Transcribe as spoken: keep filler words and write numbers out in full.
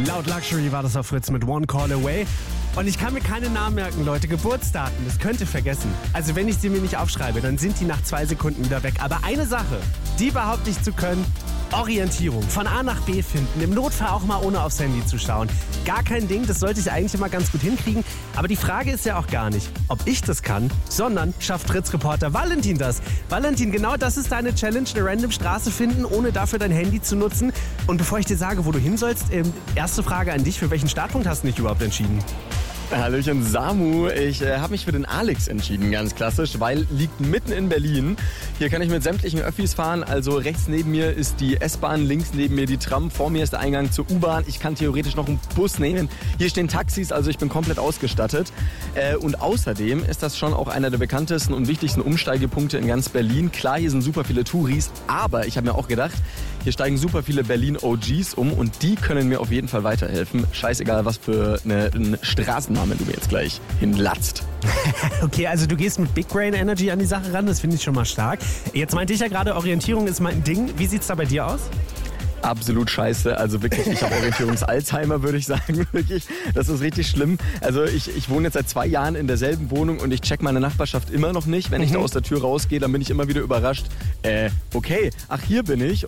Loud Luxury war das auf Fritz mit One Call Away. Und ich kann mir keine Namen merken, Leute. Geburtsdaten, das könnt ihr vergessen. Also wenn ich sie mir nicht aufschreibe, dann sind die nach zwei Sekunden wieder weg. Aber eine Sache, die behaupte ich zu können: Orientierung. Von A nach B finden. Im Notfall auch mal ohne aufs Handy zu schauen. Gar kein Ding, das sollte ich eigentlich immer ganz gut hinkriegen. Aber die Frage ist ja auch gar nicht, ob ich das kann, sondern schafft Fritz-Reporter Valentin das. Valentin, genau das ist deine Challenge, eine random Straße finden, ohne dafür dein Handy zu nutzen. Und bevor ich dir sage, wo du hin sollst, ähm, erste Frage an dich: Für welchen Startpunkt hast du dich überhaupt entschieden? Hallöchen Samu, ich äh, habe mich für den Alex entschieden, ganz klassisch, weil liegt mitten in Berlin. Hier kann ich mit sämtlichen Öffis fahren, also rechts neben mir ist die S-Bahn, links neben mir die Tram, vor mir ist der Eingang zur U-Bahn. Ich kann theoretisch noch einen Bus nehmen. Hier stehen Taxis, also ich bin komplett ausgestattet. Äh, und außerdem ist das schon auch einer der bekanntesten und wichtigsten Umsteigepunkte in ganz Berlin. Klar, hier sind super viele Touris, aber ich habe mir auch gedacht, hier steigen super viele Berlin-O Gs um und die können mir auf jeden Fall weiterhelfen. Scheißegal, was für eine, eine Straßenname du mir jetzt gleich hinlatzt. Okay, also du gehst mit Big Brain Energy an die Sache ran, das finde ich schon mal stark. Jetzt meinte ich ja gerade, Orientierung ist mein Ding. Wie sieht's da bei dir aus? Absolut scheiße, also wirklich, ich habe Orientierungs-Alzheimer, würde ich sagen, wirklich, das ist richtig schlimm. Also ich, ich wohne jetzt seit zwei Jahren in derselben Wohnung und ich check meine Nachbarschaft immer noch nicht. Wenn ich Mhm. da aus der Tür rausgehe, dann bin ich immer wieder überrascht, äh, okay, ach hier bin ich